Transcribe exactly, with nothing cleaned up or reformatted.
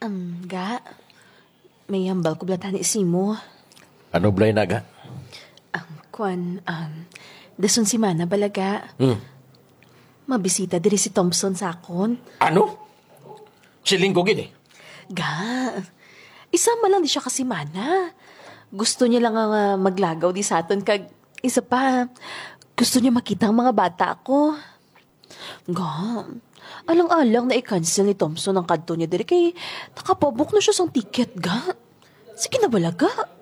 Um, ga, may hambal ko blatan ni Simo. Ano blay naga? Ang kwan, um, dason si Mana balaga. Hmm. Mabisita diri si Thompson sa akon. Ano? Silinggo gid eh. Ga, isama lang di siya kasi Mana. Gusto niya lang nga maglagaw di sa aton kag isa pa, gusto niya makita ang mga bata ko. Ga, alang-alang na i-cancel ni Thompson ang kadto niya diri kay nakapabok na siya sang ticket, ga. Sige na balaga.